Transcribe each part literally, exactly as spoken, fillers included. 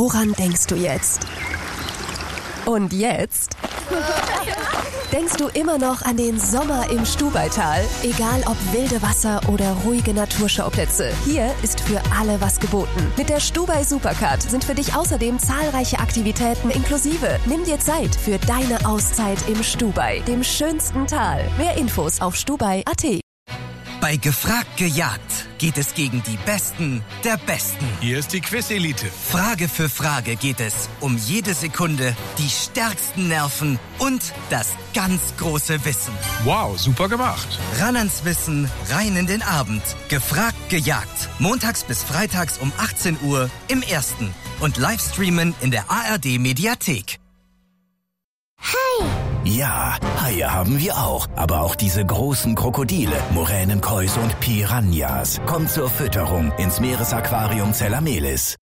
Woran denkst du jetzt? Und jetzt? Denkst du immer noch an den Sommer im Stubaital? Egal ob wilde Wasser oder ruhige Naturschauplätze, hier ist für alle was geboten. Mit der Stubai Supercard sind für dich außerdem zahlreiche Aktivitäten inklusive. Nimm dir Zeit für deine Auszeit im Stubai, dem schönsten Tal. Mehr Infos auf stubai punkt at. Bei Gefragt gejagt geht es gegen die Besten der Besten. Hier ist die Quiz-Elite. Frage für Frage geht es um jede Sekunde, die stärksten Nerven und das ganz große Wissen. Wow, super gemacht. Ran ans Wissen, rein in den Abend. Gefragt gejagt. Montags bis freitags um achtzehn Uhr im Ersten. Und Livestreamen in der A R D-Mediathek. Hi! Ja, Haie haben wir auch. Aber auch diese großen Krokodile, Muränen, Kois und Piranhas. Kommt zur Fütterung ins Meeresaquarium Zellamelis.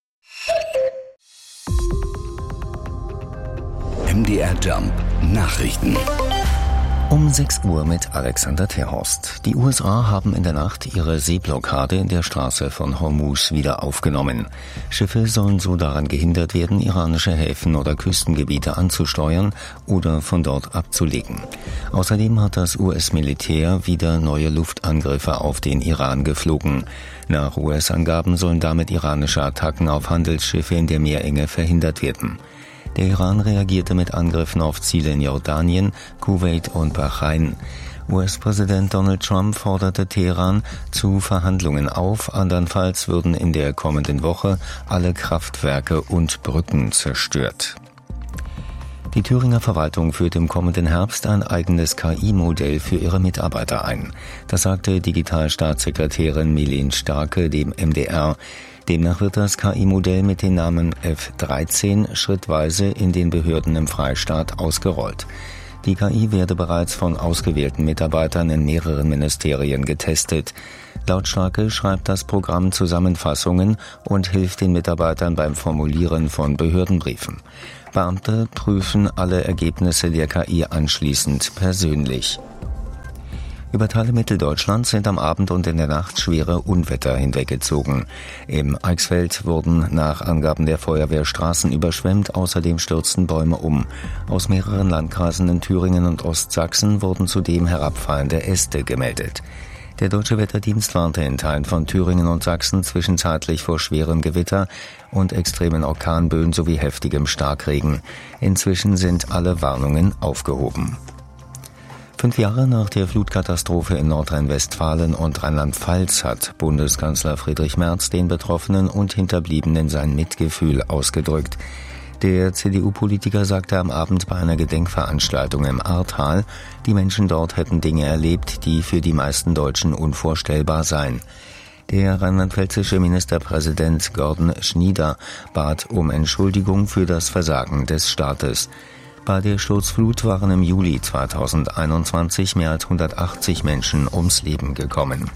M D R Jump Nachrichten. Um sechs Uhr mit Alexander Terhorst. Die U S A haben in der Nacht ihre Seeblockade in der Straße von Hormuz wieder aufgenommen. Schiffe sollen so daran gehindert werden, iranische Häfen oder Küstengebiete anzusteuern oder von dort abzulegen. Außerdem hat das U S-Militär wieder neue Luftangriffe auf den Iran geflogen. Nach U S-Angaben sollen damit iranische Attacken auf Handelsschiffe in der Meerenge verhindert werden. Der Iran reagierte mit Angriffen auf Ziele in Jordanien, Kuwait und Bahrain. U S-Präsident Donald Trump forderte Teheran zu Verhandlungen auf, andernfalls würden in der kommenden Woche alle Kraftwerke und Brücken zerstört. Die Thüringer Verwaltung führt im kommenden Herbst ein eigenes K I-Modell für ihre Mitarbeiter ein. Das sagte Digitalstaatssekretärin Milene Starke dem M D R. Demnach wird das K I-Modell mit den Namen F dreizehn schrittweise in den Behörden im Freistaat ausgerollt. Die K I werde bereits von ausgewählten Mitarbeitern in mehreren Ministerien getestet. Laut Starke schreibt das Programm Zusammenfassungen und hilft den Mitarbeitern beim Formulieren von Behördenbriefen. Beamte prüfen alle Ergebnisse der K I anschließend persönlich. Über Teile Mitteldeutschlands sind am Abend und in der Nacht schwere Unwetter hinweggezogen. Im Eichsfeld wurden nach Angaben der Feuerwehr Straßen überschwemmt, außerdem stürzten Bäume um. Aus mehreren Landkreisen in Thüringen und Ostsachsen wurden zudem herabfallende Äste gemeldet. Der Deutsche Wetterdienst warnte in Teilen von Thüringen und Sachsen zwischenzeitlich vor schwerem Gewitter und extremen Orkanböen sowie heftigem Starkregen. Inzwischen sind alle Warnungen aufgehoben. Fünf Jahre nach der Flutkatastrophe in Nordrhein-Westfalen und Rheinland-Pfalz hat Bundeskanzler Friedrich Merz den Betroffenen und Hinterbliebenen sein Mitgefühl ausgedrückt. Der C D U-Politiker sagte am Abend bei einer Gedenkveranstaltung im Ahrtal, die Menschen dort hätten Dinge erlebt, die für die meisten Deutschen unvorstellbar seien. Der rheinland-pfälzische Ministerpräsident Gordon Schnieder bat um Entschuldigung für das Versagen des Staates. Bei der Sturzflut waren im Juli zweitausendeinundzwanzig mehr als hundertachtzig Menschen ums Leben gekommen.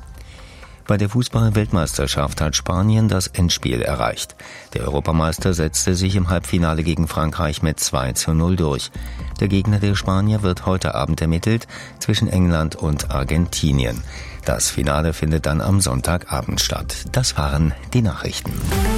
Bei der Fußball-Weltmeisterschaft hat Spanien das Endspiel erreicht. Der Europameister setzte sich im Halbfinale gegen Frankreich mit zwei zu null durch. Der Gegner der Spanier wird heute Abend ermittelt zwischen England und Argentinien. Das Finale findet dann am Sonntagabend statt. Das waren die Nachrichten.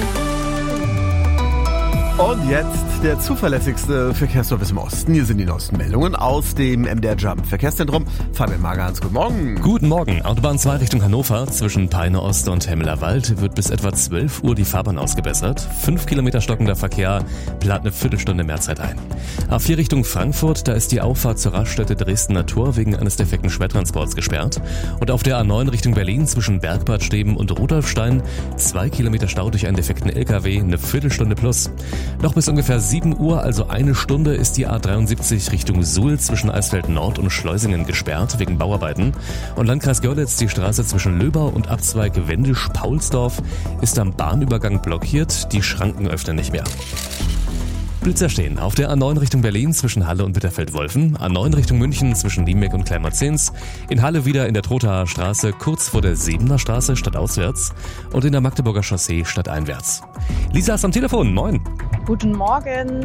Und jetzt der zuverlässigste Verkehrsservice im Osten. Hier sind die neuesten Meldungen aus dem M D R Jump Verkehrszentrum. Fabian Magerhans, guten Morgen. Guten Morgen. Autobahn zwei Richtung Hannover zwischen Peine Ost und Hemmelerwald wird bis etwa zwölf Uhr die Fahrbahn ausgebessert. Fünf Kilometer stockender Verkehr plant eine Viertelstunde mehr Zeit ein. A vier Richtung Frankfurt, da ist die Auffahrt zur Raststätte Dresdner Tor wegen eines defekten Schwertransports gesperrt. Und auf der A neun Richtung Berlin zwischen Bergbad Steben und Rudolfstein zwei Kilometer Stau durch einen defekten L K W, eine Viertelstunde plus. Noch bis ungefähr sieben Uhr, also eine Stunde, ist die A dreiundsiebzig Richtung Suhl zwischen Eisfeld Nord und Schleusingen gesperrt wegen Bauarbeiten. Und Landkreis Görlitz, die Straße zwischen Löbau und Abzweig Wendisch-Paulsdorf ist am Bahnübergang blockiert. Die Schranken öffnen nicht mehr. Blitzer stehen auf der A neun Richtung Berlin zwischen Halle und Bitterfeld-Wolfen, A neun Richtung München zwischen Liemeck und Kleinmarzens, in Halle wieder in der Trothaer Straße kurz vor der Sebener Straße stadtauswärts und in der Magdeburger Chaussee stadteinwärts. Lisa ist am Telefon, moin. Guten Morgen.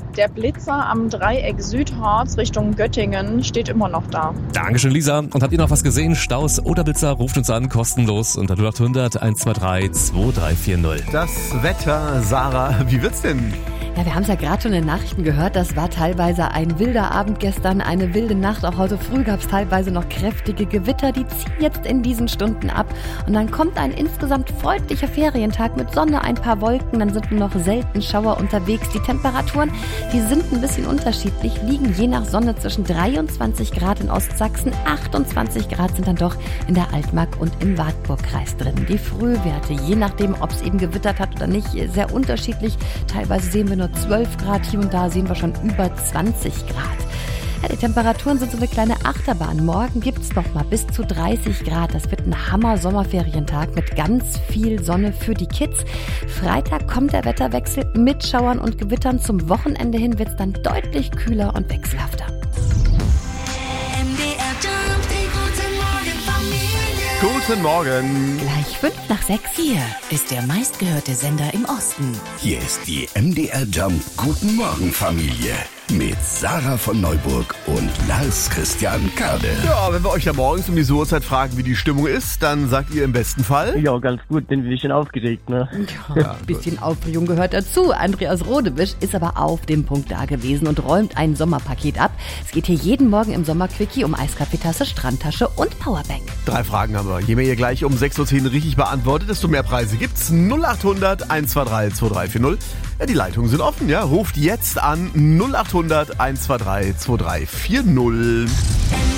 Der Blitzer am Dreieck Südharz Richtung Göttingen steht immer noch da. Dankeschön, Lisa. Und habt ihr noch was gesehen? Staus oder Blitzer? Ruft uns an, kostenlos unter null acht hundert eins zwei drei zwei drei vier null. Das Wetter, Sarah, wie wird's denn? Ja, wir haben es ja gerade schon in den Nachrichten gehört, das war teilweise ein wilder Abend gestern, eine wilde Nacht. Auch heute früh gab es teilweise noch kräftige Gewitter, die ziehen jetzt in diesen Stunden ab. Und dann kommt ein insgesamt freundlicher Ferientag mit Sonne, ein paar Wolken, dann sind nur noch selten Schauer unterwegs. Die Temperaturen, die sind ein bisschen unterschiedlich, liegen je nach Sonne zwischen dreiundzwanzig Grad in Ostsachsen, achtundzwanzig Grad sind dann doch in der Altmark und im Wartburgkreis drin. Die Frühwerte, je nachdem, ob es eben gewittert hat oder nicht, sehr unterschiedlich. Teilweise sehen wir nur zwölf Grad, hier und da sehen wir schon über zwanzig Grad. Ja, die Temperaturen sind so eine kleine Achterbahn. Morgen gibt es noch mal bis zu dreißig Grad. Das wird ein Hammer-Sommerferientag mit ganz viel Sonne für die Kids. Freitag kommt der Wetterwechsel mit Schauern und Gewittern. Zum Wochenende hin wird es dann deutlich kühler und wechselhafter. Guten Morgen. Gleich fünf nach sechs. Hier ist der meistgehörte Sender im Osten. Hier ist die M D R Jump Guten Morgen Familie mit Sarah von Neuburg und Lars Christian Kade. Ja, wenn wir euch ja morgens um diese Uhrzeit fragen, wie die Stimmung ist, dann sagt ihr im besten Fall... Ja, ganz gut, bin ein bisschen aufgeregt, ne? Ja, ein bisschen Aufregung gehört dazu. Andreas Rodewisch ist aber auf dem Punkt da gewesen und räumt ein Sommerpaket ab. Es geht hier jeden Morgen im Sommerquickie um Eiskaffeetasse, Strandtasche und Powerbank. Drei Fragen haben wir. Je mehr ihr gleich um sechs Uhr zehn richtig beantwortet, desto mehr Preise gibt's. null acht hundert eins zwei drei zwei drei vier null. Ja, die Leitungen sind offen, ja. Ruft jetzt an null acht hundert eins zwei drei zwei drei vier null.